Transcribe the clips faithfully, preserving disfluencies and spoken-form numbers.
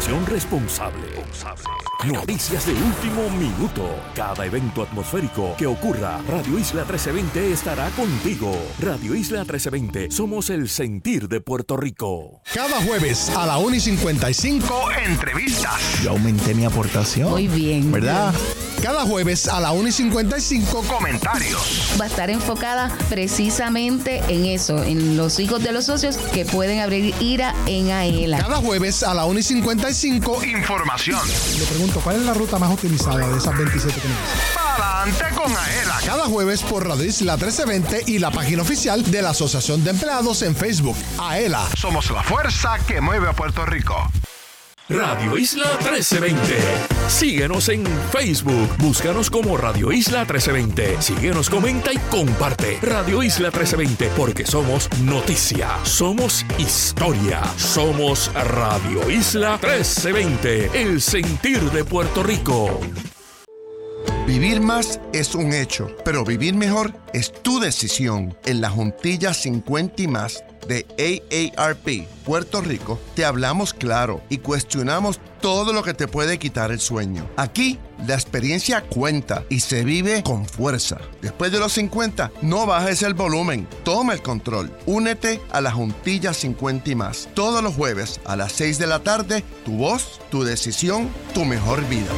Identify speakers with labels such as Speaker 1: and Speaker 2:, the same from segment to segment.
Speaker 1: información responsable. Noticias de último minuto. Cada evento atmosférico que ocurra, Radio Isla trece veinte estará contigo. Radio Isla trece veinte, somos el sentir de Puerto Rico.
Speaker 2: Cada jueves a la una y cincuenta y cinco, entrevistas.
Speaker 3: Yo aumenté mi aportación.
Speaker 4: Muy bien.
Speaker 2: ¿Verdad? Cada jueves a la una y cincuenta y cinco, comentarios.
Speaker 4: Va a estar enfocada precisamente en eso, en los hijos de los socios que pueden abrir ira en AELA.
Speaker 2: Cada jueves a la una y cincuenta y cinco, información. Le pregunto, ¿cuál es la ruta más utilizada de esas veintisiete que me dicen? Adelante con AELA. Cada jueves por Radio Isla trece veinte y la página oficial de la Asociación de Empleados en Facebook. AELA. Somos la fuerza que mueve a Puerto Rico.
Speaker 1: Radio Isla trece veinte. Síguenos en Facebook. Búscanos como Radio Isla trece veinte. Síguenos, comenta y comparte. Radio Isla trece veinte, porque somos noticia, somos historia, somos Radio Isla trece veinte, el sentir de Puerto Rico.
Speaker 5: Vivir más es un hecho, pero vivir mejor es tu decisión. En la Juntilla cincuenta y más de A A R P Puerto Rico, te hablamos claro y cuestionamos todo lo que te puede quitar el sueño. Aquí, la experiencia cuenta y se vive con fuerza. Después de los cincuenta, no bajes el volumen, toma el control. Únete a la Juntilla cincuenta y más. Todos los jueves a las seis de la tarde, tu voz, tu decisión, tu mejor vida.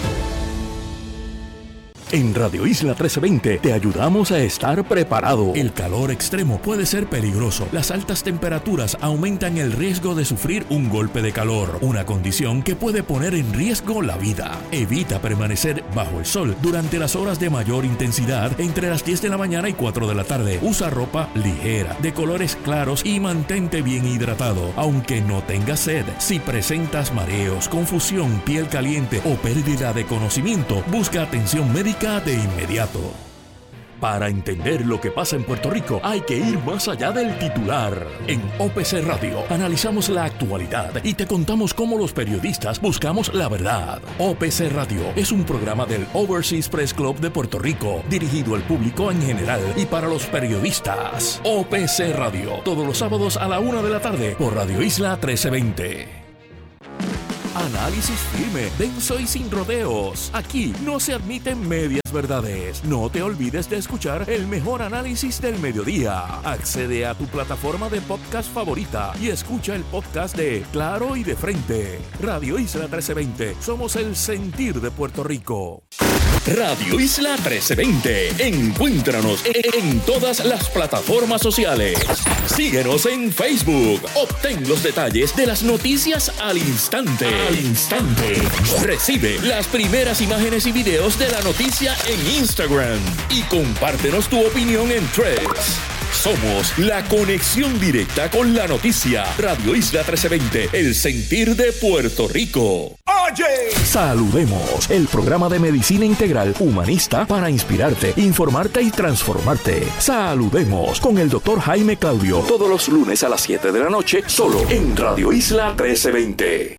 Speaker 1: En Radio Isla trece veinte te ayudamos a estar preparado. El calor extremo puede ser peligroso. Las altas temperaturas aumentan el riesgo de sufrir un golpe de calor, una condición que puede poner en riesgo la vida. Evita permanecer bajo el sol durante las horas de mayor intensidad entre las diez de la mañana y cuatro de la tarde. Usa ropa ligera, de colores claros y mantente bien hidratado, aunque no tengas sed. Si presentas mareos, confusión, piel caliente o pérdida de conocimiento, busca atención médica de inmediato. Para entender lo que pasa en Puerto Rico, hay que ir más allá del titular. En O P C Radio analizamos la actualidad y te contamos cómo los periodistas buscamos la verdad. O P C Radio es un programa del Overseas Press Club de Puerto Rico, dirigido al público en general y para los periodistas. O P C Radio, todos los sábados a la una de la tarde por Radio Isla trece veinte. Análisis firme, denso y sin rodeos. Aquí no se admiten medias verdades. No te olvides de escuchar el mejor análisis del mediodía. Accede a tu plataforma de podcast favorita y escucha el podcast de Claro y de Frente. Radio Isla trece veinte. Somos el sentir de Puerto Rico. Radio Isla trece veinte. Encuéntranos en todas las plataformas sociales. Síguenos en Facebook. Obtén los detalles de las noticias al instante. Al instante. Recibe las primeras imágenes y videos de la noticia en Instagram. Y compártenos tu opinión en Threads. Somos la conexión directa con la noticia. Radio Isla trece veinte, el sentir de Puerto Rico. ¡Oye! Saludemos, el programa de medicina integral humanista para inspirarte, informarte y transformarte. Saludemos con el doctor Jaime Claudio, todos los lunes a las siete de la noche, solo en Radio Isla trece veinte.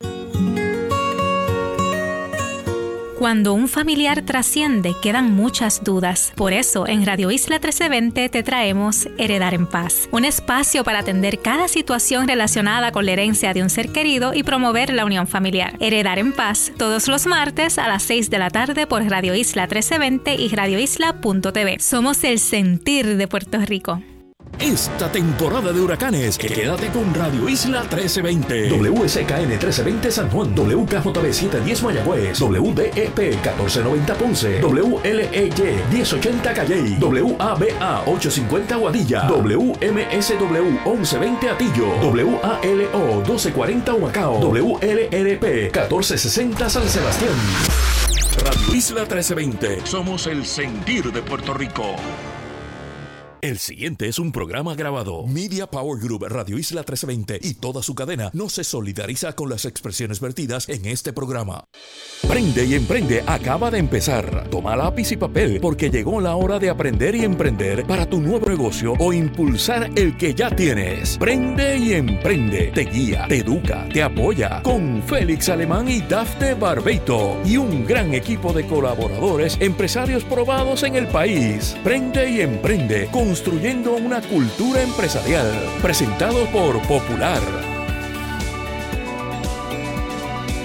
Speaker 6: Cuando un familiar trasciende, quedan muchas dudas. Por eso, en Radio Isla trece veinte te traemos Heredar en Paz, un espacio para atender cada situación relacionada con la herencia de un ser querido y promover la unión familiar. Heredar en Paz, todos los martes a las seis de la tarde por Radio Isla trece veinte y radio isla punto t v. Somos el sentir de Puerto Rico.
Speaker 1: Esta temporada de huracanes, quédate con Radio Isla trece veinte. W S K N trece veinte San Juan, W K J B setecientos diez Mayagüez, W D E P catorce noventa Ponce, W L E Y diez ochenta Calley, W A B A ochocientos cincuenta Guadilla, W M S W once veinte Atillo, W A L O doce cuarenta Humacao, W L R P catorce sesenta San Sebastián. Radio Isla trece veinte, somos el sentir de Puerto Rico. El siguiente es un programa grabado. Media Power Group, Radio Isla trece veinte y toda su cadena no se solidariza con las expresiones vertidas en este programa. Prende y Emprende acaba de empezar. Toma lápiz y papel porque llegó la hora de aprender y emprender para tu nuevo negocio o impulsar el que ya tienes. Prende y Emprende te guía, te educa, te apoya con Félix Alemán y Dafne Barbeito y un gran equipo de colaboradores, empresarios probados en el país. Prende y Emprende con Construyendo una cultura empresarial. Presentado por Popular.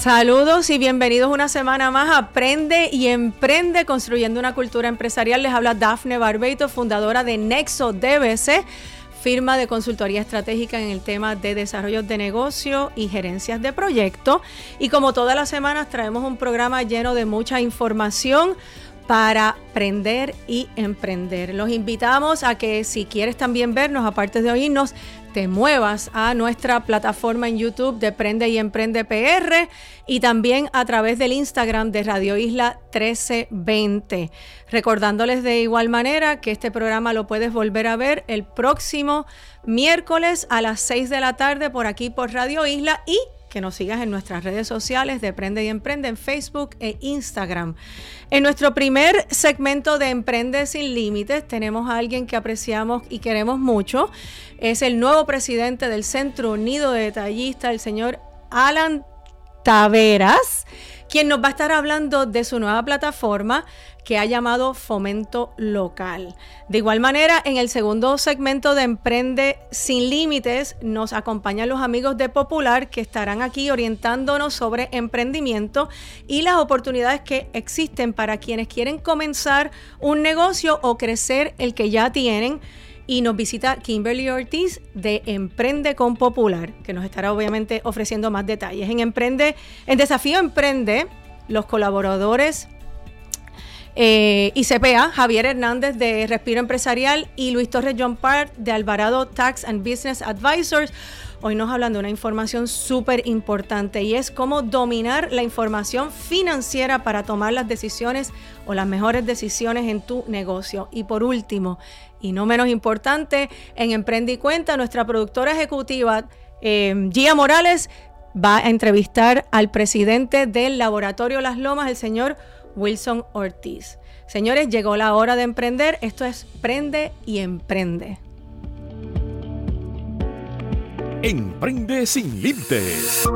Speaker 7: Saludos y bienvenidos una semana más a Aprende y Emprende, construyendo una cultura empresarial. Les habla Dafne Barbeito, fundadora de Nexo D B C, firma de consultoría estratégica en el tema de desarrollo de negocio y gerencias de proyecto. Y como todas las semanas traemos un programa lleno de mucha información para aprender y emprender. Los invitamos a que si quieres también vernos, aparte de oírnos, te muevas a nuestra plataforma en YouTube de Prende y Emprende P R y también a través del Instagram de Radio Isla trece veinte. Recordándoles de igual manera que este programa lo puedes volver a ver el próximo miércoles a las seis de la tarde por aquí por Radio Isla y que nos sigas en nuestras redes sociales de Prende y Emprende en Facebook e Instagram. En nuestro primer segmento de Emprende Sin Límites tenemos a alguien que apreciamos y queremos mucho. Es el nuevo presidente del Centro Unido de Detallistas, el señor Alan Taveras, quien nos va a estar hablando de su nueva plataforma que ha llamado Fomento Local. De igual manera, en el segundo segmento de Emprende Sin Límites nos acompañan los amigos de Popular que estarán aquí orientándonos sobre emprendimiento y las oportunidades que existen para quienes quieren comenzar un negocio o crecer el que ya tienen. Y nos visita Kimberly Ortiz de Emprende con Popular, que nos estará obviamente ofreciendo más detalles. En Emprende, en Desafío Emprende, los colaboradores eh, I C P A, Javier Hernández de Respiro Empresarial y Luis Torres John Part de Alvarado Tax and Business Advisors, hoy nos hablan de una información súper importante y es cómo dominar la información financiera para tomar las decisiones o las mejores decisiones en tu negocio. Y por último, y no menos importante, en Emprende y Cuenta, nuestra productora ejecutiva, eh, Gia Morales, va a entrevistar al presidente del Laboratorio Las Lomas, el señor Wilson Ortiz. Señores, llegó la hora de emprender. Esto es Prende y Emprende.
Speaker 1: Emprende Sin Límites.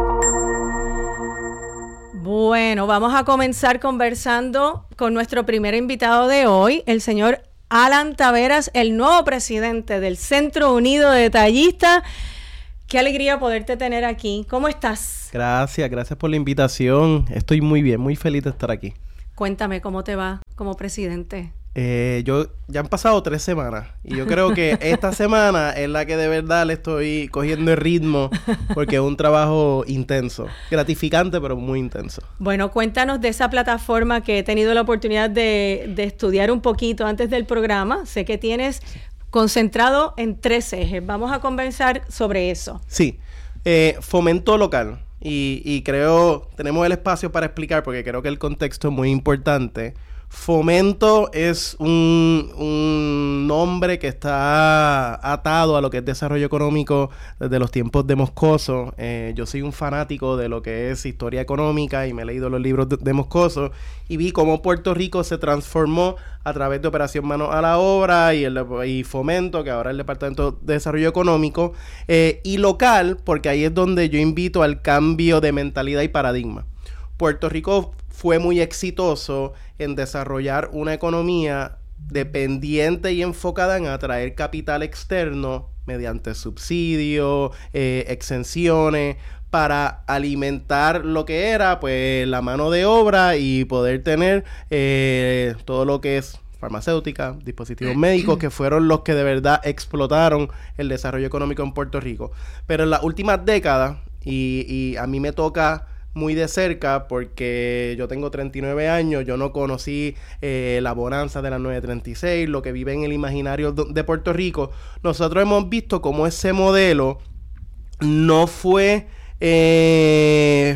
Speaker 7: Bueno, vamos a comenzar conversando con nuestro primer invitado de hoy, el señor Alan Taveras, el nuevo presidente del Centro Unido de Detallistas. Qué alegría poderte tener aquí. ¿Cómo estás?
Speaker 8: Gracias, gracias por la invitación. Estoy muy bien, muy feliz de estar aquí.
Speaker 7: Cuéntame, ¿cómo te va como presidente?
Speaker 8: Eh, yo ya han pasado tres semanas y yo creo que esta semana es la que de verdad le estoy cogiendo el ritmo porque es un trabajo intenso, gratificante pero muy intenso.
Speaker 7: Bueno, cuéntanos de esa plataforma que he tenido la oportunidad de, de estudiar un poquito antes del programa. Sé que tienes concentrado en tres ejes. Vamos a conversar sobre eso.
Speaker 8: Sí, eh, fomento local y, y creo tenemos el espacio para explicar porque creo que el contexto es muy importante. Fomento es un, un nombre que está atado a lo que es desarrollo económico desde los tiempos de Moscoso. Eh, yo soy un fanático de lo que es historia económica y me he leído los libros de, de Moscoso y vi cómo Puerto Rico se transformó a través de Operación Mano a la Obra y, el, y Fomento, que ahora es el Departamento de Desarrollo Económico, eh, y local, porque ahí es donde yo invito al cambio de mentalidad y paradigma. Puerto Rico fue muy exitoso en desarrollar una economía dependiente y enfocada en atraer capital externo mediante subsidios, eh, exenciones, para alimentar lo que era pues la mano de obra y poder tener eh, todo lo que es farmacéutica, dispositivos médicos, que fueron los que de verdad explotaron el desarrollo económico en Puerto Rico. Pero en las últimas décadas, y, y a mí me toca muy de cerca porque yo tengo treinta y nueve años, yo no conocí eh, la bonanza de la nueve treinta y seis, lo que vive en el imaginario de Puerto Rico. Nosotros hemos visto cómo ese modelo no fue eh,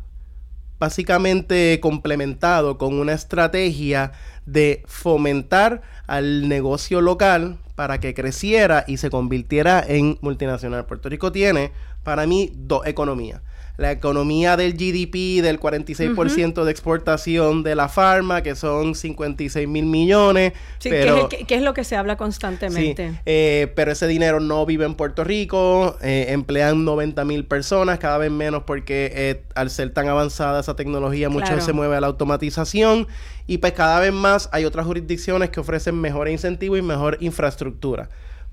Speaker 8: básicamente complementado con una estrategia de fomentar al negocio local para que creciera y se convirtiera en multinacional. Puerto Rico tiene, para mí, dos economías. La economía del G D P del cuarenta y seis por ciento uh-huh. de exportación de la farma, que son cincuenta y seis mil millones.
Speaker 7: Sí,
Speaker 8: pero,
Speaker 7: que, es, que, que es lo que se habla constantemente.
Speaker 8: Sí, eh, pero ese dinero no vive en Puerto Rico, eh, emplean noventa mil personas, cada vez menos porque eh, al ser tan avanzada esa tecnología, mucho claro. se mueve a la automatización. Y pues cada vez más hay otras jurisdicciones que ofrecen mejores incentivos y mejor infraestructura.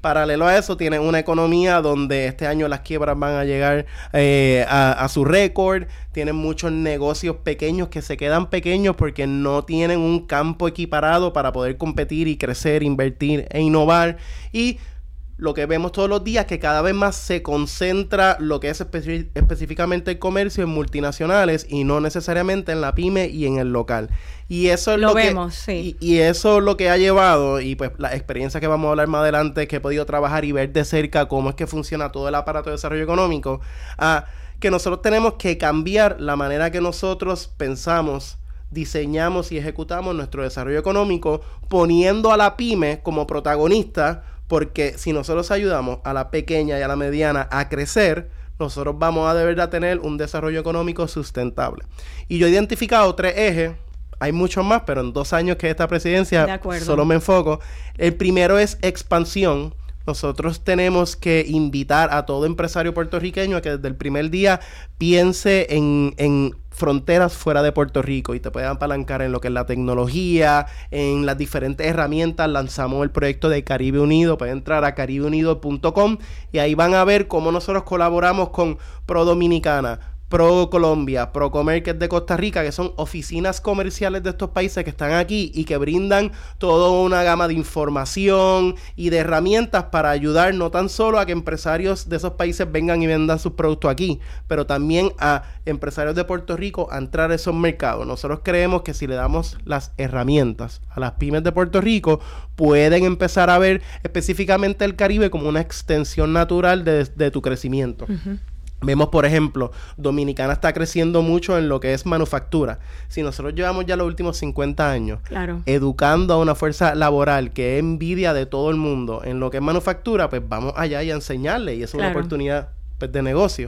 Speaker 8: Paralelo a eso, tienen una economía donde este año las quiebras van a llegar eh, a, a su récord. Tienen muchos negocios pequeños que se quedan pequeños porque no tienen un campo equiparado para poder competir y crecer, invertir e innovar. Y lo que vemos todos los días, que cada vez más se concentra lo que es especi- específicamente el comercio en multinacionales y no necesariamente en la pyme y en el local. Y eso es
Speaker 7: lo,
Speaker 8: lo
Speaker 7: vemos,
Speaker 8: que,
Speaker 7: sí.
Speaker 8: Y, y eso es lo que ha llevado, y pues la experiencia que vamos a hablar más adelante, que he podido trabajar y ver de cerca cómo es que funciona todo el aparato de desarrollo económico, a que nosotros tenemos que cambiar la manera que nosotros pensamos, diseñamos y ejecutamos nuestro desarrollo económico, poniendo a la pyme como protagonista. Porque si nosotros ayudamos a la pequeña y a la mediana a crecer, nosotros vamos a de verdad tener un desarrollo económico sustentable. Y yo he identificado tres ejes, hay muchos más, pero en dos años que esta presidencia solo me enfoco. El primero es expansión. Nosotros tenemos que invitar a todo empresario puertorriqueño a que desde el primer día piense en, en fronteras fuera de Puerto Rico y te puedan apalancar en lo que es la tecnología, en las diferentes herramientas. Lanzamos el proyecto de Caribe Unido, pueden entrar a caribe unido punto com y ahí van a ver cómo nosotros colaboramos con Pro Dominicana, Pro Colombia, Pro Comer, que es de Costa Rica, que son oficinas comerciales de estos países que están aquí y que brindan toda una gama de información y de herramientas para ayudar no tan solo a que empresarios de esos países vengan y vendan sus productos aquí, pero también a empresarios de Puerto Rico a entrar a esos mercados. Nosotros creemos que si le damos las herramientas a las pymes de Puerto Rico, pueden empezar a ver específicamente el Caribe como una extensión natural de, de tu crecimiento. Uh-huh. Vemos, por ejemplo, Dominicana está creciendo mucho en lo que es manufactura. Si nosotros llevamos ya los últimos cincuenta años
Speaker 7: claro.
Speaker 8: educando a una fuerza laboral que es envidia de todo el mundo en lo que es manufactura, pues vamos allá y a enseñarle, y eso claro. es una oportunidad pues, de negocio.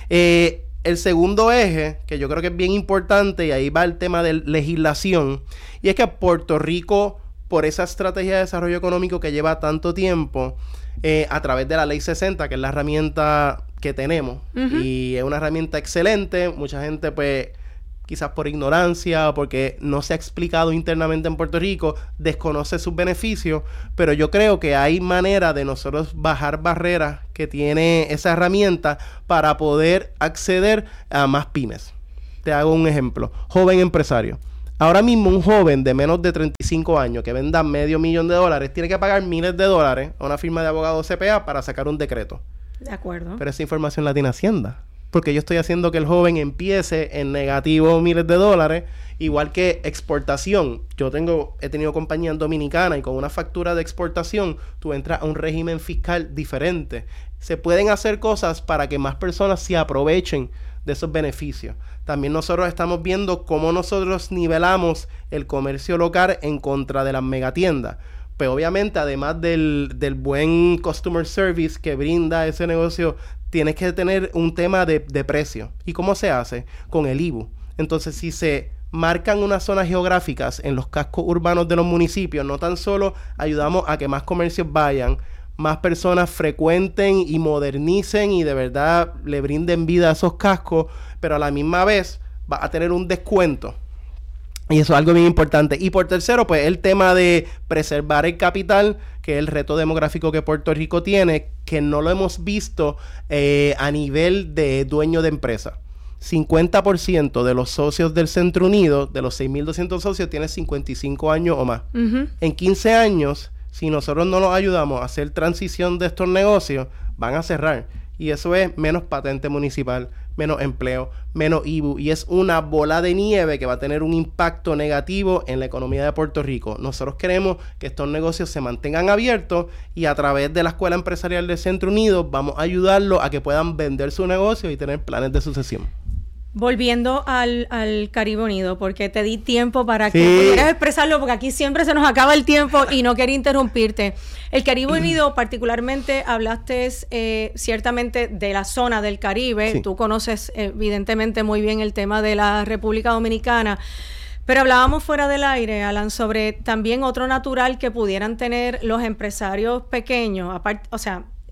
Speaker 8: Eh, el segundo eje, que yo creo que es bien importante, y ahí va el tema de legislación, y es que Puerto Rico, por esa estrategia de desarrollo económico que lleva tanto tiempo, eh, a través de la Ley sesenta, que es la herramienta que tenemos, uh-huh. y es una herramienta excelente. Mucha gente pues quizás por ignorancia o porque no se ha explicado internamente en Puerto Rico, desconoce sus beneficios, pero yo creo que hay manera de nosotros bajar barreras que tiene esa herramienta para poder acceder a más pymes. Te hago un ejemplo. Joven empresario. Ahora mismo un joven de menos de treinta y cinco años que venda medio millón de dólares tiene que pagar miles de dólares a una firma de abogados C P A para sacar un decreto.
Speaker 7: De acuerdo.
Speaker 8: Pero esa información la tiene Hacienda. Porque yo estoy haciendo que el joven empiece en negativo miles de dólares, igual que exportación. Yo tengo, he tenido compañía en Dominicana y con una factura de exportación tú entras a un régimen fiscal diferente. Se pueden hacer cosas para que más personas se aprovechen de esos beneficios. También nosotros estamos viendo cómo nosotros nivelamos el comercio local en contra de las megatiendas. Pues obviamente, además del, del buen customer service que brinda ese negocio, tienes que tener un tema de, de precio. ¿Y cómo se hace? Con el I B U. Entonces, si se marcan unas zonas geográficas en los cascos urbanos de los municipios, no tan solo ayudamos a que más comercios vayan, más personas frecuenten y modernicen y de verdad le brinden vida a esos cascos, pero a la misma vez va a tener un descuento. Y eso es algo bien importante. Y por tercero, pues el tema de preservar el capital, que es el reto demográfico que Puerto Rico tiene, que no lo hemos visto eh, a nivel de dueño de empresa. cincuenta por ciento de los socios del Centro Unido, de los seis mil doscientos socios, tienen cincuenta y cinco años o más. Uh-huh. En quince años, si nosotros no los ayudamos a hacer transición de estos negocios, van a cerrar. Y eso es menos patente municipal, menos empleo, menos I B U. Y es una bola de nieve que va a tener un impacto negativo en la economía de Puerto Rico. Nosotros queremos que estos negocios se mantengan abiertos y a través de la Escuela Empresarial del Centro Unido vamos a ayudarlos a que puedan vender su negocio y tener planes de sucesión.
Speaker 7: Volviendo al, al Caribe Unido, porque te di tiempo para que sí. pudieras expresarlo, porque aquí siempre se nos acaba el tiempo y no quería interrumpirte. El Caribe Unido, particularmente, hablaste eh, ciertamente de la zona del Caribe. Sí. Tú conoces evidentemente muy bien el tema de la República Dominicana. Pero hablábamos fuera del aire, Alan, sobre también otro natural que pudieran tener los empresarios pequeños, aparte, o sea,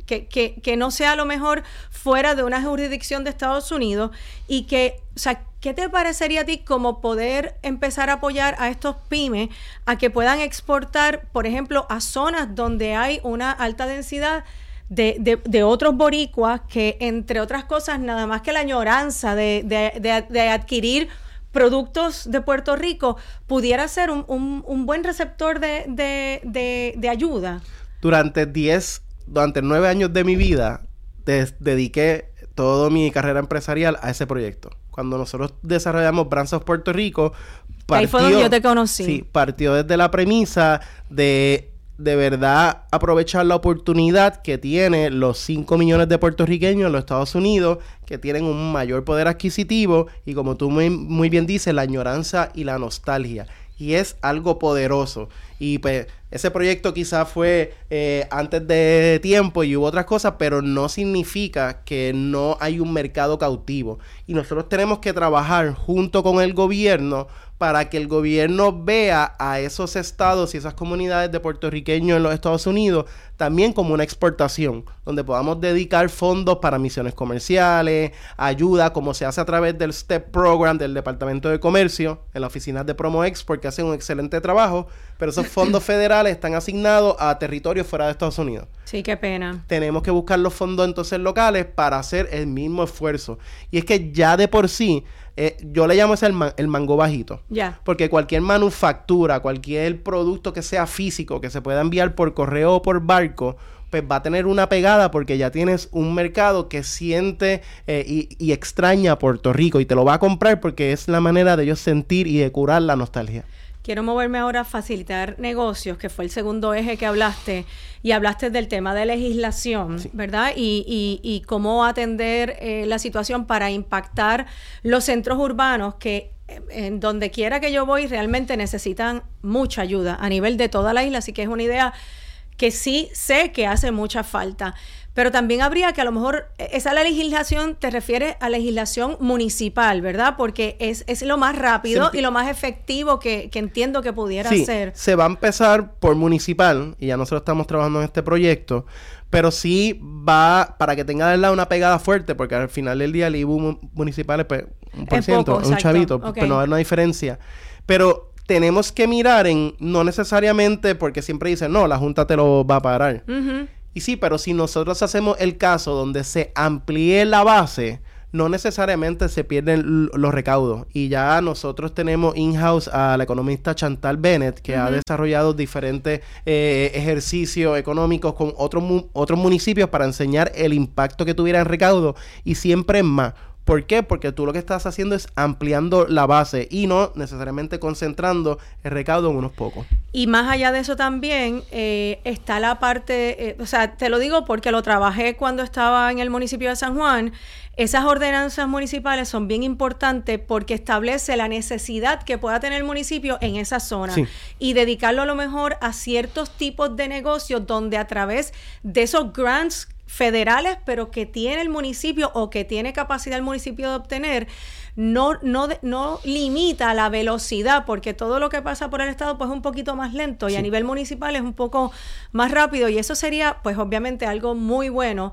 Speaker 7: que, que, que no sea a lo mejor fuera de una jurisdicción de Estados Unidos y que, o sea, ¿qué te parecería a ti como poder empezar a apoyar a estos pymes a que puedan exportar, por ejemplo, a zonas donde hay una alta densidad de, de, de otros boricuas que, entre otras cosas, nada más que la añoranza de, de, de, de adquirir productos de Puerto Rico pudiera ser un, un, un buen receptor de, de, de, de ayuda?
Speaker 8: Durante diez, durante nueve años de mi vida, des, dediqué toda mi carrera empresarial a ese proyecto. Cuando nosotros desarrollamos Brands of Puerto Rico, partió,
Speaker 7: ahí fue donde yo te conocí.
Speaker 8: Sí, partió desde la premisa de de verdad aprovechar la oportunidad que tienen los cinco millones de puertorriqueños en los Estados Unidos, que tienen un mayor poder adquisitivo y, como tú muy, muy bien dices, la añoranza y la nostalgia. Y es algo poderoso. Y pues ese proyecto quizás fue eh, antes de tiempo y hubo otras cosas, pero no significa que no hay un mercado cautivo. Y nosotros tenemos que trabajar junto con el gobierno para que el gobierno vea a esos estados y esas comunidades de puertorriqueños en los Estados Unidos también como una exportación, donde podamos dedicar fondos para misiones comerciales, ayuda, como se hace a través del STEP Program del Departamento de Comercio, en la oficina de Promo Export, que hacen un excelente trabajo, pero esos fondos federales están asignados a territorios fuera de Estados Unidos.
Speaker 7: Sí, qué pena.
Speaker 8: Tenemos que buscar los fondos entonces locales para hacer el mismo esfuerzo. Y es que ya de por sí, Eh, yo le llamo ese el, man, el mango bajito.
Speaker 7: Ya. Yeah.
Speaker 8: Porque cualquier manufactura, cualquier producto que sea físico, que se pueda enviar por correo o por barco, pues va a tener una pegada porque ya tienes un mercado que siente eh, y, y extraña a Puerto Rico y te lo va a comprar porque es la manera de ellos sentir y de curar la nostalgia.
Speaker 7: Quiero moverme ahora a facilitar negocios, que fue el segundo eje que hablaste, y hablaste del tema de legislación, sí, ¿verdad? Y, y, y cómo atender eh, la situación para impactar los centros urbanos que eh, en donde quiera que yo voy realmente necesitan mucha ayuda a nivel de toda la isla, así que es una idea que sí sé que hace mucha falta. Pero también habría que a lo mejor, esa legislación te refiere a legislación municipal, ¿verdad? Porque es, es lo más rápido y lo más efectivo que, que entiendo que pudiera
Speaker 8: sí,
Speaker 7: ser.
Speaker 8: Se va a empezar por municipal, y ya nosotros estamos trabajando en este proyecto, pero sí va, para que tenga una pegada fuerte, porque al final del día el I B U municipal es pues, un por ciento, un chavito, okay, pero no va a haber una diferencia. Pero tenemos que mirar en, no necesariamente, porque siempre dicen, no, la Junta te lo va a parar. Uh-huh. Y sí, pero si nosotros hacemos el caso donde se amplíe la base, no necesariamente se pierden los recaudos. Y ya nosotros tenemos in-house a la economista Chantal Bennett, que uh-huh. ha desarrollado diferentes eh, ejercicios económicos con otros, mu- otros municipios para enseñar el impacto que tuviera en recaudo, y siempre más. ¿Por qué? Porque tú lo que estás haciendo es ampliando la base y no necesariamente concentrando el recaudo en unos pocos.
Speaker 7: Y más allá de eso también eh, está la parte, eh, o sea, te lo digo porque lo trabajé cuando estaba en el municipio de San Juan. Esas ordenanzas municipales son bien importantes porque establece la necesidad que pueda tener el municipio en esa zona, sí, y dedicarlo a lo mejor a ciertos tipos de negocios donde a través de esos grants federales, pero que tiene el municipio o que tiene capacidad el municipio de obtener, no, no, no limita la velocidad, porque todo lo que pasa por el estado pues es un poquito más lento, sí, y a nivel municipal es un poco más rápido, y eso sería pues obviamente algo muy bueno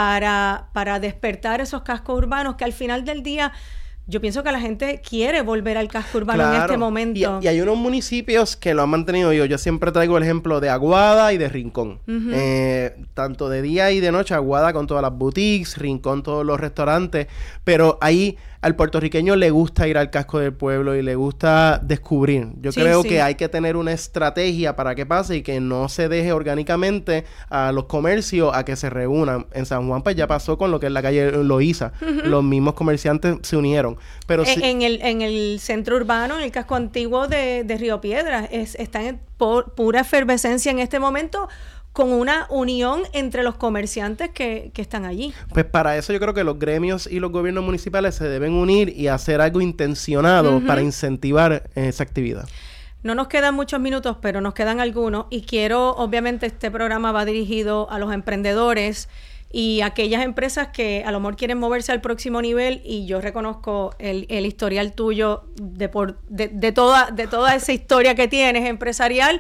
Speaker 7: para, para despertar esos cascos urbanos que al final del día yo pienso que la gente quiere volver al casco urbano, claro, en este momento.
Speaker 8: Y, y hay unos municipios que lo han mantenido. Yo, yo siempre traigo el ejemplo de Aguada y de Rincón. Uh-huh. Eh, tanto de día y de noche, Aguada con todas las boutiques, Rincón todos los restaurantes. Pero ahí al puertorriqueño le gusta ir al casco del pueblo y le gusta descubrir. Yo sí, creo sí. que hay que tener una estrategia para que pase y que no se deje orgánicamente a los comercios a que se reúnan. En San Juan pues ya pasó con lo que es la calle Loíza. Uh-huh. Los mismos comerciantes se unieron. Pero
Speaker 7: en,
Speaker 8: sí,
Speaker 7: en, el, en el centro urbano, en el casco antiguo de, de Río Piedras, es, están en por, pura efervescencia en este momento, con una unión entre los comerciantes que, que están allí.
Speaker 8: Pues para eso yo creo que los gremios y los gobiernos municipales se deben unir y hacer algo intencionado uh-huh. para incentivar esa actividad.
Speaker 7: No nos quedan muchos minutos, pero nos quedan algunos, y quiero, obviamente este programa va dirigido a los emprendedores y aquellas empresas que a lo mejor quieren moverse al próximo nivel, y yo reconozco el, el historial tuyo de, por, de, de, toda, de toda esa historia que tienes empresarial,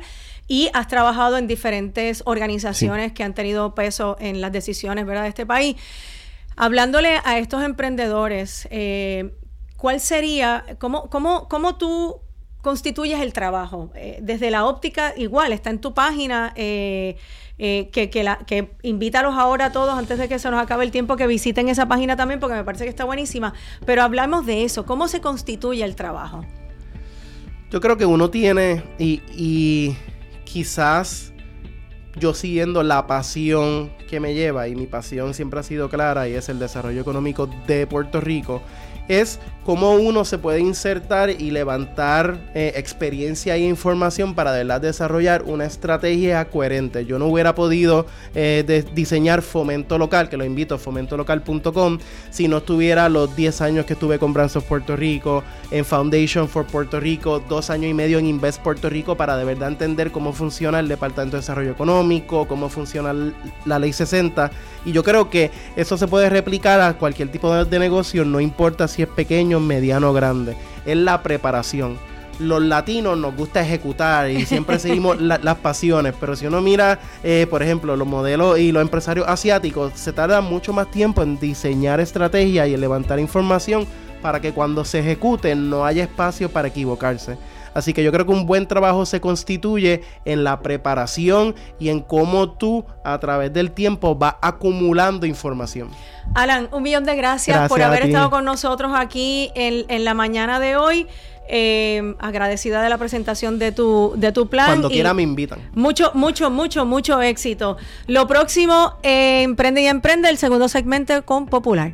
Speaker 7: y has trabajado en diferentes organizaciones sí. que han tenido peso en las decisiones, ¿verdad?, de este país. Hablándole a estos emprendedores, eh, ¿cuál sería, cómo, cómo, cómo tú constituyes el trabajo? Eh, desde la óptica, igual, está en tu página, eh, eh, que, que, la, que invítalos ahora a todos, antes de que se nos acabe el tiempo, que visiten esa página también, porque me parece que está buenísima. Pero hablamos de eso, ¿cómo se constituye el trabajo?
Speaker 8: Yo creo que uno tiene, y, y quizás yo siguiendo la pasión que me lleva, y mi pasión siempre ha sido clara, y es el desarrollo económico de Puerto Rico, es cómo uno se puede insertar y levantar eh, experiencia e información para de verdad desarrollar una estrategia coherente. Yo no hubiera podido eh, de diseñar Fomento Local, que lo invito a fomento local punto com, si no estuviera los diez años que estuve con Brands of Puerto Rico, en Foundation for Puerto Rico, dos años y medio en Invest Puerto Rico, para de verdad entender cómo funciona el Departamento de Desarrollo Económico, cómo funciona la Ley sesenta, y yo creo que eso se puede replicar a cualquier tipo de, de negocio, no importa si es pequeño, mediano o grande. Es la preparación. Los latinos nos gusta ejecutar y siempre seguimos la, las pasiones, pero si uno mira, eh, por ejemplo, los modelos y los empresarios asiáticos, se tarda mucho más tiempo en diseñar estrategias y en levantar información para que cuando se ejecute no haya espacio para equivocarse. Así que yo creo que un buen trabajo se constituye en la preparación y en cómo tú a través del tiempo vas acumulando información.
Speaker 7: Alan, un millón de gracias, gracias por haber estado con nosotros aquí en, en la mañana de hoy. Eh, agradecida de la presentación de tu, de tu plan.
Speaker 8: Cuando quiera me invitan.
Speaker 7: Mucho, mucho, mucho, mucho éxito. Lo próximo, eh, Emprende y Emprende, el segundo segmento con Popular.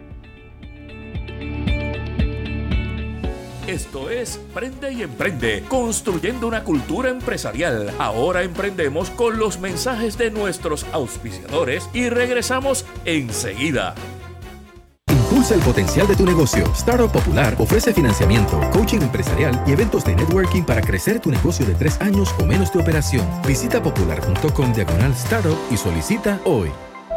Speaker 1: Esto es Prende y Emprende, construyendo una cultura empresarial. Ahora emprendemos con los mensajes de nuestros auspiciadores y regresamos enseguida.
Speaker 9: Impulsa el potencial de tu negocio. Startup Popular ofrece financiamiento, coaching empresarial y eventos de networking para crecer tu negocio de tres años o menos de operación. Visita popular punto com diagonal startup y solicita hoy.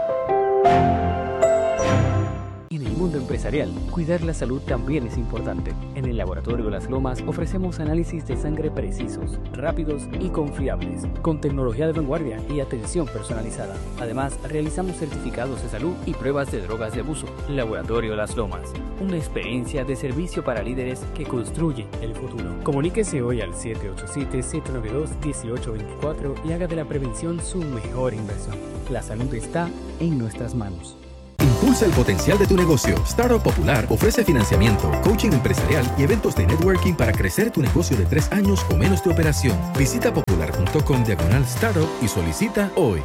Speaker 10: En el mundo empresarial, cuidar la salud también es importante. En el Laboratorio Las Lomas ofrecemos análisis de sangre precisos, rápidos y confiables, con tecnología de vanguardia y atención personalizada. Además, realizamos certificados de salud y pruebas de drogas de abuso. Laboratorio Las Lomas, una experiencia de servicio para líderes que construye el futuro. Comuníquese hoy al siete ocho siete, siete nueve dos, uno ocho dos cuatro y haga de la prevención su mejor inversión. La salud está en nuestras manos.
Speaker 9: Impulsa el potencial de tu negocio. Startup Popular ofrece financiamiento, coaching empresarial y eventos de networking para crecer tu negocio de tres años o menos de operación. Visita popular punto com diagonal startup y solicita hoy.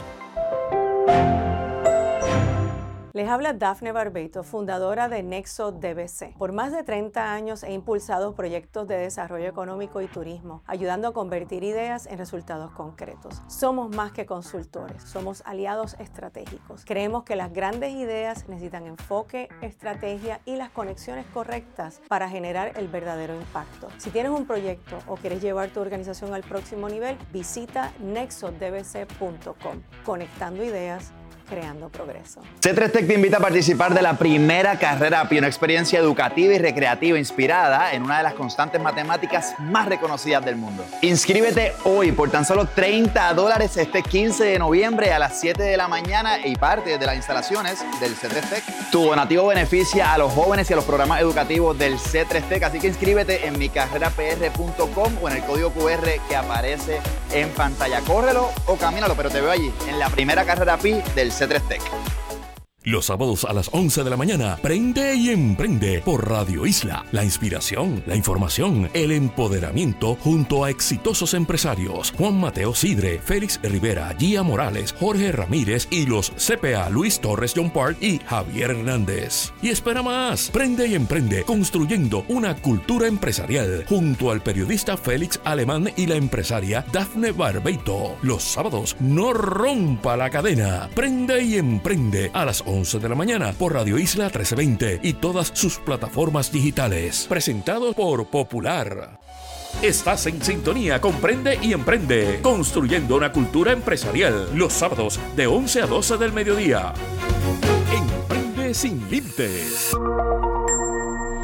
Speaker 7: Les habla Dafne Barbeito, fundadora de Nexo D B C. Por más de treinta años he impulsado proyectos de desarrollo económico y turismo, ayudando a convertir ideas en resultados concretos. Somos más que consultores, somos aliados estratégicos. Creemos que las grandes ideas necesitan enfoque, estrategia y las conexiones correctas para generar el verdadero impacto. Si tienes un proyecto o quieres llevar tu organización al próximo nivel, visita nexo d b c punto com. Conectando ideas, creando progreso.
Speaker 11: C tres Tech te invita a participar de la primera carrera A P I, una experiencia educativa y recreativa inspirada en una de las constantes matemáticas más reconocidas del mundo. Inscríbete hoy por tan solo treinta dólares este quince de noviembre a las siete de la mañana y parte de las instalaciones del C tres Tech. Tu donativo beneficia a los jóvenes y a los programas educativos del C tres Tech, así que inscríbete en mi carrera p r punto com o en el código Q R que aparece en pantalla. Córrelo o camínalo, pero te veo allí en la primera carrera A P I del C tres Tech.
Speaker 1: Los sábados a las once de la mañana, Prende y Emprende por Radio Isla. La inspiración, la información, el empoderamiento junto a exitosos empresarios. Juan Mateo Sidre, Félix Rivera, Gia Morales, Jorge Ramírez y los C P A Luis Torres John Park y Javier Hernández. Y espera más, Prende y Emprende, construyendo una cultura empresarial junto al periodista Félix Alemán y la empresaria Dafne Barbeito. Los sábados, no rompa la cadena. Prende y Emprende a las once de la mañana por Radio Isla trece veinte y todas sus plataformas digitales. Presentado por Popular. Estás en sintonía con Prende y Emprende, construyendo una cultura empresarial. Los sábados de once a doce del mediodía. Emprende sin límites.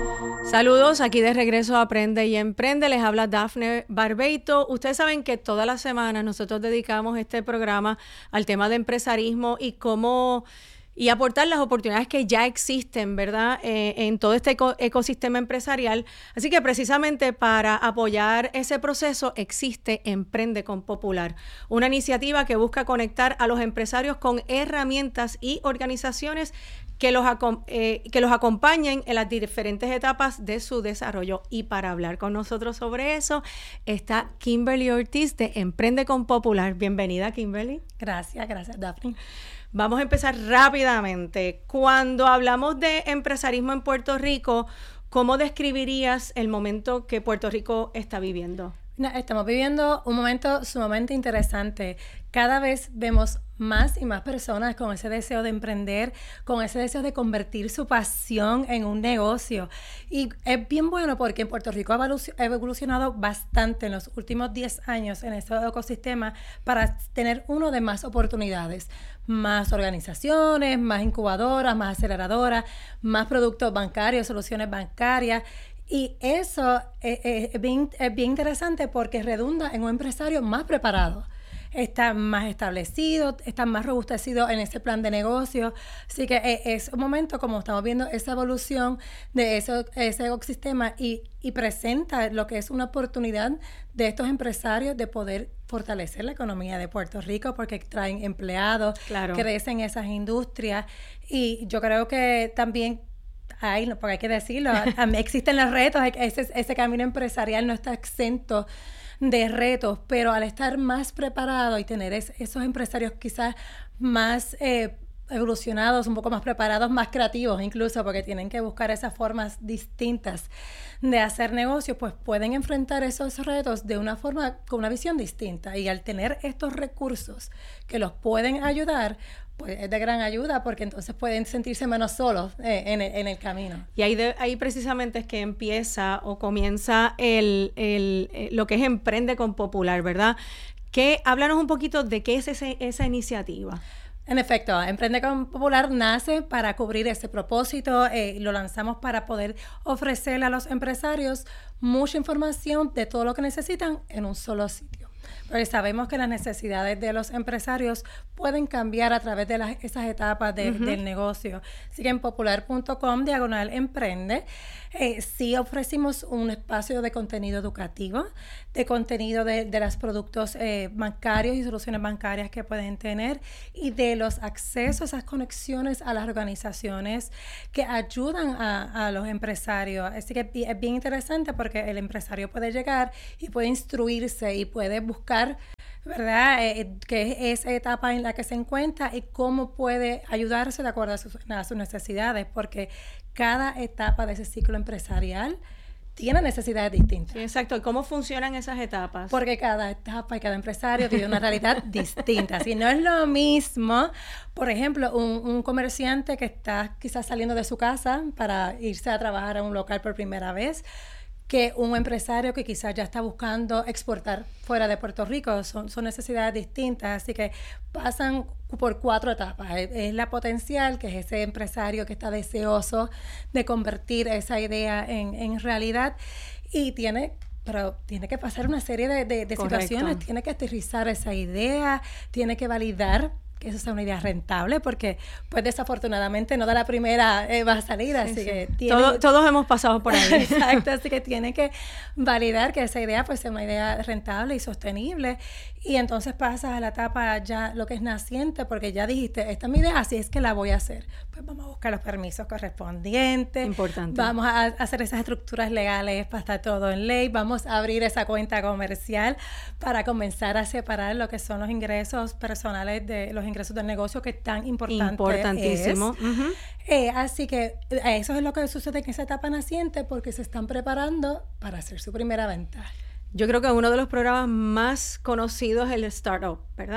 Speaker 7: Saludos, aquí de regreso a Aprende y Emprende, les habla Dafne Barbeito. Ustedes saben que todas las semanas nosotros dedicamos este programa al tema de empresarismo y cómo y aportar las oportunidades que ya existen, ¿verdad?, eh, en todo este eco- ecosistema empresarial. Así que precisamente para apoyar ese proceso existe Emprende con Popular, una iniciativa que busca conectar a los empresarios con herramientas y organizaciones que los, acom- eh, que los acompañen en las diferentes etapas de su desarrollo. Y para hablar con nosotros sobre eso está Kimberly Ortiz de Emprende con Popular. Bienvenida, Kimberly.
Speaker 12: Gracias, gracias, Daphne.
Speaker 7: Vamos a empezar rápidamente. Cuando hablamos de empresarismo en Puerto Rico, ¿cómo describirías el momento que Puerto Rico está viviendo?
Speaker 12: Estamos viviendo un momento sumamente interesante. Cada vez vemos más y más personas con ese deseo de emprender, con ese deseo de convertir su pasión en un negocio. Y es bien bueno porque en Puerto Rico ha evolucionado bastante en los últimos diez años en este ecosistema para tener uno de más oportunidades, más organizaciones, más incubadoras, más aceleradoras, más productos bancarios, soluciones bancarias. Y eso es, es, es, bien, es bien interesante porque redunda en un empresario más preparado. Está más establecido, está más robustecido en ese plan de negocio. Así que es, es un momento como estamos viendo esa evolución de eso, ese ecosistema y, y presenta lo que es una oportunidad de estos empresarios de poder fortalecer la economía de Puerto Rico porque traen empleados, claro, crecen esas industrias. Y yo creo que también Ay, no, porque hay que decirlo, existen los retos, ese, ese camino empresarial no está exento de retos, pero al estar más preparado y tener es, esos empresarios quizás más eh, evolucionados, un poco más preparados, más creativos incluso, porque tienen que buscar esas formas distintas de hacer negocio, pues pueden enfrentar esos retos de una forma, con una visión distinta. Y al tener estos recursos que los pueden ayudar, pues es de gran ayuda porque entonces pueden sentirse menos solos eh, en, el, en el camino.
Speaker 7: Y ahí, de, ahí precisamente es que empieza o comienza el, el, eh, lo que es Emprende con Popular, ¿verdad? Que, háblanos un poquito de qué es ese, esa iniciativa.
Speaker 12: En efecto, Emprende con Popular nace para cubrir ese propósito. Eh, lo lanzamos para poder ofrecerle a los empresarios mucha información de todo lo que necesitan en un solo sitio. Porque sabemos que las necesidades de los empresarios pueden cambiar a través de las, esas etapas de, uh-huh. del negocio. Así que en popular punto com, diagonal emprende, eh, sí ofrecimos un espacio de contenido educativo, de contenido de, de los productos eh, bancarios y soluciones bancarias que pueden tener y de los accesos, esas conexiones a las organizaciones que ayudan a, a los empresarios. Así que es bien interesante porque el empresario puede llegar y puede instruirse y puede buscar, ¿verdad?, eh, qué es esa etapa en la que se encuentra y cómo puede ayudarse de acuerdo a sus, a sus necesidades, porque cada etapa de ese ciclo empresarial tiene necesidades distintas.
Speaker 7: Sí, exacto. ¿Y cómo funcionan esas etapas?
Speaker 12: Porque cada etapa y cada empresario tiene una realidad distinta. Si no es lo mismo, por ejemplo, un, un comerciante que está quizás saliendo de su casa para irse a trabajar a un local por primera vez, que un empresario que quizás ya está buscando exportar fuera de Puerto Rico. Son, son necesidades distintas, así que pasan por cuatro etapas. Es, es la potencial, que es ese empresario que está deseoso de convertir esa idea en, en realidad y tiene... Pero tiene que pasar una serie de, de, de situaciones, tiene que aterrizar esa idea, tiene que validar que eso sea una idea rentable, porque pues desafortunadamente no da la primera eh, va a salir, sí, así sí. que tiene,
Speaker 7: Todo, todos hemos pasado por ahí.
Speaker 12: Exacto, así que tiene que validar que esa idea pues sea una idea rentable y sostenible, y entonces pasas a la etapa ya lo que es naciente, porque ya dijiste, esta es mi idea, así es que la voy a hacer. Pues vamos a buscar los permisos correspondientes.
Speaker 7: Importante.
Speaker 12: Vamos a hacer esas estructuras legales para estar todo en ley, vamos a abrir esa cuenta comercial para comenzar a separar lo que son los ingresos personales de los ingresos del negocio, que es tan importante.
Speaker 7: Importantísimo.
Speaker 12: Es. Uh-huh. Eh, así que eso es lo que sucede en esa etapa naciente, porque se están preparando para hacer su primera venta.
Speaker 7: Yo creo que uno de los programas más conocidos es el Startup, ¿verdad?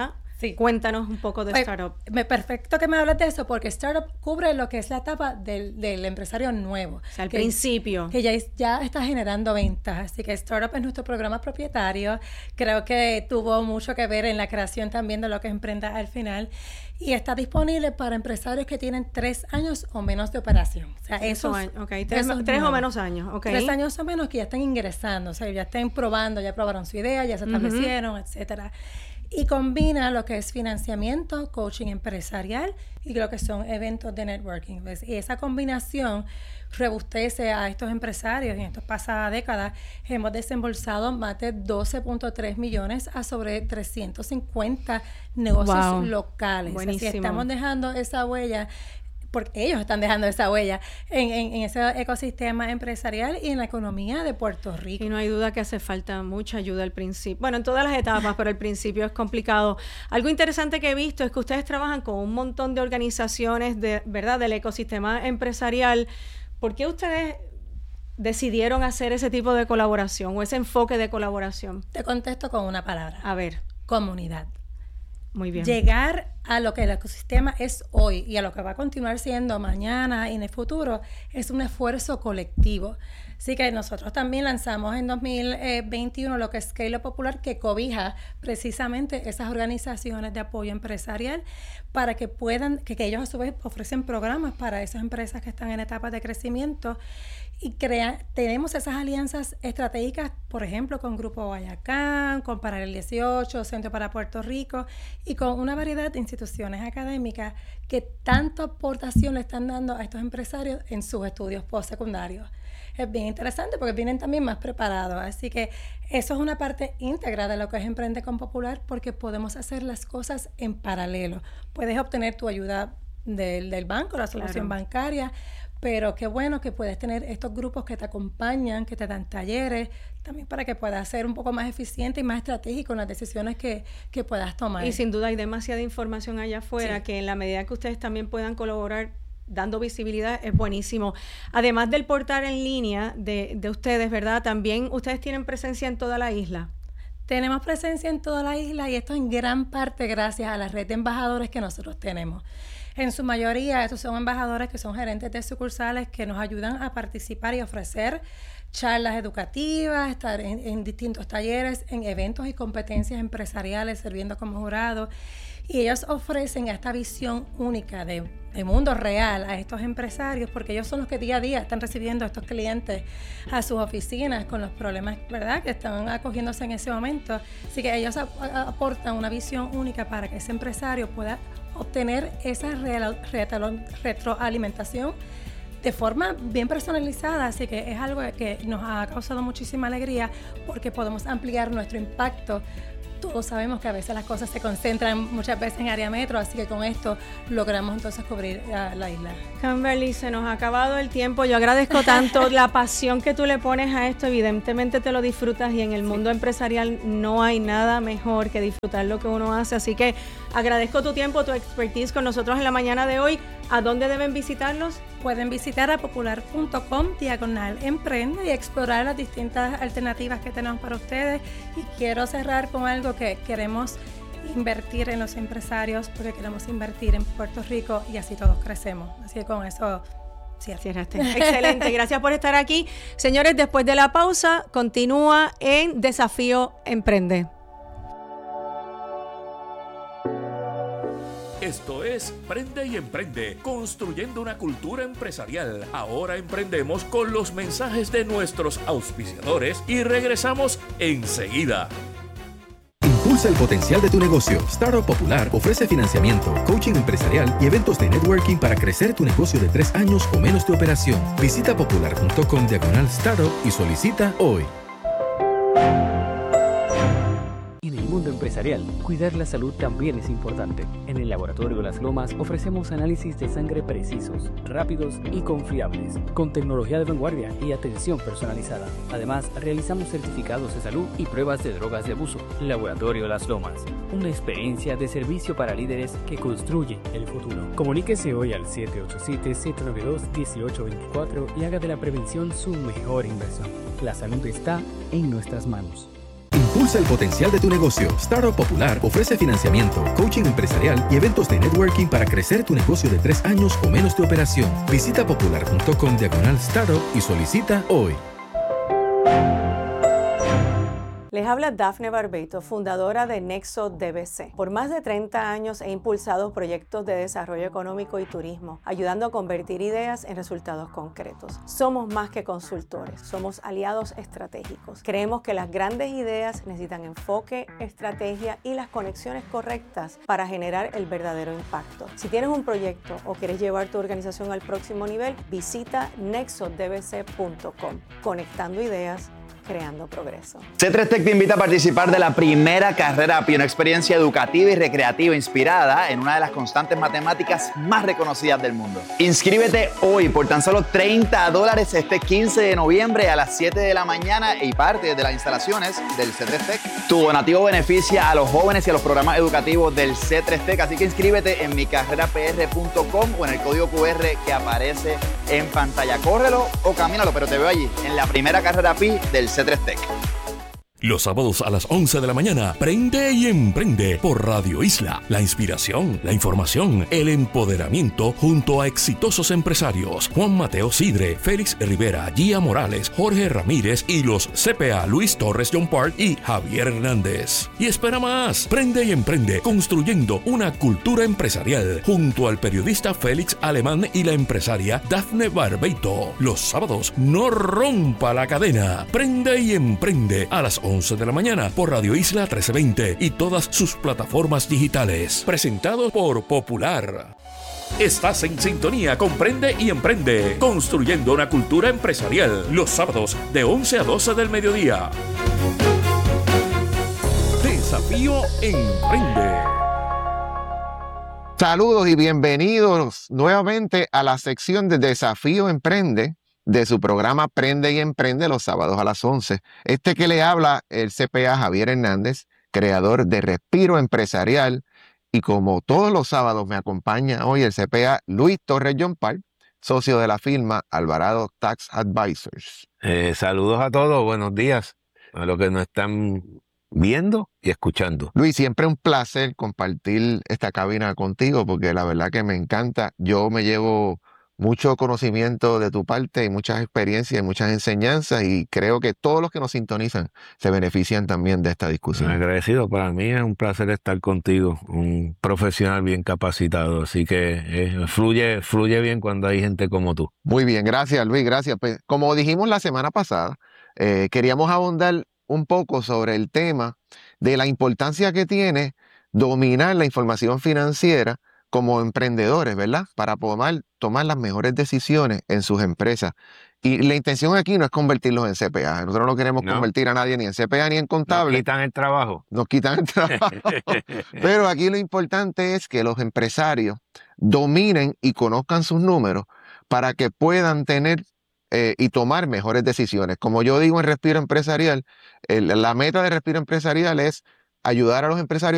Speaker 7: Sí. Cuéntanos un poco de
Speaker 12: pues,
Speaker 7: Startup.
Speaker 12: Me, perfecto que me hables de eso, porque Startup cubre lo que es la etapa del, del empresario nuevo.
Speaker 7: O sea, al
Speaker 12: que,
Speaker 7: principio.
Speaker 12: Que ya, ya está generando ventas. Así que Startup es nuestro programa propietario. Creo que tuvo mucho que ver en la creación también de lo que es Emprenda al final. Y está disponible para empresarios que tienen tres años o menos de operación. O sea, esos,
Speaker 7: años. Okay. Tres, tres o menos años. Okay.
Speaker 12: Tres años o menos que ya están ingresando. O sea, ya estén probando, ya probaron su idea, ya se establecieron, uh-huh. etcétera. Y combina lo que es financiamiento, coaching empresarial y lo que son eventos de networking. ¿Ves? Y esa combinación robustece a estos empresarios. Y en estas pasadas décadas hemos desembolsado más de doce punto tres millones a sobre trescientos cincuenta negocios wow. locales.
Speaker 7: Buenísimo.
Speaker 12: Así estamos dejando esa huella, porque ellos están dejando esa huella en, en, en ese ecosistema empresarial y en la economía de Puerto Rico.
Speaker 7: Y no hay duda que hace falta mucha ayuda al principio. Bueno, en todas las etapas, pero al principio es complicado. Algo interesante que he visto es que ustedes trabajan con un montón de organizaciones, de verdad, del ecosistema empresarial. ¿Por qué ustedes decidieron hacer ese tipo de colaboración o ese enfoque de colaboración?
Speaker 12: Te contesto con una palabra.
Speaker 7: A ver.
Speaker 12: Comunidad.
Speaker 7: Muy bien.
Speaker 12: Llegar a lo que el ecosistema es hoy y a lo que va a continuar siendo mañana y en el futuro es un esfuerzo colectivo. Así que nosotros también lanzamos en dos mil veintiuno lo que es Scale Up Popular, que cobija precisamente esas organizaciones de apoyo empresarial para que puedan, que, que ellos a su vez ofrecen programas para esas empresas que están en etapas de crecimiento. Y crea, tenemos esas alianzas estratégicas, por ejemplo, con Grupo Guayacán, con Paralel dieciocho, Centro para Puerto Rico y con una variedad de instituciones académicas que tanta aportación le están dando a estos empresarios en sus estudios postsecundarios. Es bien interesante porque vienen también más preparados. Así que eso es una parte íntegra de lo que es Emprende con Popular, porque podemos hacer las cosas en paralelo. Puedes obtener tu ayuda del, del banco, la solución claro. bancaria, pero qué bueno que puedes tener estos grupos que te acompañan, que te dan talleres, también para que puedas ser un poco más eficiente y más estratégico en las decisiones que, que puedas tomar.
Speaker 7: Y sin duda hay demasiada información allá afuera, sí. que en la medida que ustedes también puedan colaborar dando visibilidad, es buenísimo. Además del portal en línea de, de ustedes, ¿verdad? También ustedes tienen presencia en toda la isla.
Speaker 12: Tenemos presencia en toda la isla y esto en gran parte gracias a la red de embajadores que nosotros tenemos. En su mayoría, estos son embajadores que son gerentes de sucursales que nos ayudan a participar y ofrecer charlas educativas, estar en, en distintos talleres, en eventos y competencias empresariales, sirviendo como jurado. Y ellos ofrecen esta visión única de, de mundo real a estos empresarios, porque ellos son los que día a día están recibiendo a estos clientes a sus oficinas con los problemas, ¿verdad?, que están acogiéndose en ese momento. Así que ellos ap- aportan una visión única para que ese empresario pueda obtener esa real, retro, retroalimentación de forma bien personalizada. Así que es algo que nos ha causado muchísima alegría porque podemos ampliar nuestro impacto. Todos sabemos que a veces las cosas se concentran muchas veces en área metro, así que con esto logramos entonces cubrir uh, la isla.
Speaker 7: Kimberly, se nos ha acabado el tiempo. Yo agradezco tanto la pasión que tú le pones a esto. Evidentemente te lo disfrutas y en el mundo sí. empresarial no hay nada mejor que disfrutar lo que uno hace. Así que agradezco tu tiempo, tu expertise con nosotros en la mañana de hoy. ¿A dónde deben visitarlos?
Speaker 12: Pueden visitar a popular punto com diagonal emprende y explorar las distintas alternativas que tenemos para ustedes. Y quiero cerrar con algo que queremos invertir en los empresarios porque queremos invertir en Puerto Rico y así todos crecemos. Así que con eso cierro.
Speaker 7: Cierraste. Excelente, gracias por estar aquí. Señores, después de la pausa, continúa en Desafío Emprende.
Speaker 1: Esto es Prende y Emprende, construyendo una cultura empresarial. Ahora emprendemos con los mensajes de nuestros auspiciadores y regresamos enseguida.
Speaker 9: Impulsa el potencial de tu negocio. Startup Popular ofrece financiamiento, coaching empresarial y eventos de networking para crecer tu negocio de tres años o menos de operación. Visita popular punto com diagonal startup y solicita hoy.
Speaker 10: En el mundo empresarial, cuidar la salud también es importante. En el Laboratorio Las Lomas ofrecemos análisis de sangre precisos, rápidos y confiables, con tecnología de vanguardia y atención personalizada. Además, realizamos certificados de salud y pruebas de drogas de abuso. Laboratorio Las Lomas, una experiencia de servicio para líderes que construye el futuro. Comuníquese hoy al siete ocho siete, siete nueve dos, uno ocho dos cuatro y haga de la prevención su mejor inversión. La salud está en nuestras manos.
Speaker 9: Impulsa el potencial de tu negocio. Startup Popular ofrece financiamiento, coaching empresarial y eventos de networking para crecer tu negocio de tres años o menos de operación. Visita popular punto com diagonal startup y solicita hoy.
Speaker 7: Les habla Dafne Barbeito, fundadora de Nexo D B C. Por más de treinta años he impulsado proyectos de desarrollo económico y turismo, ayudando a convertir ideas en resultados concretos. Somos más que consultores, somos aliados estratégicos. Creemos que las grandes ideas necesitan enfoque, estrategia y las conexiones correctas para generar el verdadero impacto. Si tienes un proyecto o quieres llevar tu organización al próximo nivel, visita nexo d b c punto com. Conectando ideas, creando progreso.
Speaker 11: C tres Tech te invita a participar de la primera carrera A P I, una experiencia educativa y recreativa inspirada en una de las constantes matemáticas más reconocidas del mundo. Inscríbete hoy por tan solo treinta dólares este quince de noviembre a las siete de la mañana y parte de las instalaciones del C tres Tech. Tu donativo beneficia a los jóvenes y a los programas educativos del C tres Tech, así que inscríbete en mi carrera p r punto com o en el código Q R que aparece en pantalla. Córrelo o camínalo, pero te veo allí en la primera carrera A P I del C tres Tech.
Speaker 1: Los sábados a las once de la mañana, Prende y Emprende por Radio Isla. La inspiración, la información, el empoderamiento junto a exitosos empresarios. Juan Mateo Sidre, Félix Rivera, Gia Morales, Jorge Ramírez y los C P A Luis Torres John Park y Javier Hernández. Y espera más, Prende y Emprende construyendo una cultura empresarial junto al periodista Félix Alemán y la empresaria Dafne Barbeito. Los sábados, no rompa la cadena. Prende y Emprende a las once de la mañana por Radio Isla trece veinte y todas sus plataformas digitales. Presentado por Popular. Estás en sintonía con Prende y Emprende, construyendo una cultura empresarial. Los sábados de once a doce del mediodía. Desafío Emprende.
Speaker 13: Saludos y bienvenidos nuevamente a la sección de Desafío Emprende de su programa Prende y Emprende los sábados a las once. Este que le habla el C P A Javier Hernández, creador de Respiro Empresarial, y como todos los sábados me acompaña hoy el C P A Luis Torres John Park, socio de la firma Alvarado Tax Advisors.
Speaker 14: Eh, saludos a todos, buenos días a los que nos están viendo y escuchando.
Speaker 13: Luis, siempre un placer compartir esta cabina contigo porque la verdad que me encanta. Yo me llevo mucho conocimiento de tu parte y muchas experiencias y muchas enseñanzas y creo que todos los que nos sintonizan se benefician también de esta discusión.
Speaker 14: Agradecido, para mí es un placer estar contigo, un profesional bien capacitado, así que eh, fluye, fluye bien cuando hay gente como tú.
Speaker 13: Muy bien, gracias Luis, gracias. Pues, como dijimos la semana pasada, eh, queríamos abundar un poco sobre el tema de la importancia que tiene dominar la información financiera como emprendedores, ¿verdad? Para poder tomar las mejores decisiones en sus empresas. Y la intención aquí no es convertirlos en C P A. Nosotros no queremos no. convertir a nadie ni en C P A ni en contable.
Speaker 14: Nos quitan el trabajo.
Speaker 13: Nos quitan el trabajo. Pero aquí lo importante es que los empresarios dominen y conozcan sus números para que puedan tener eh, y tomar mejores decisiones. Como yo digo en Respiro Empresarial, el, la meta de Respiro Empresarial es ayudar a los empresarios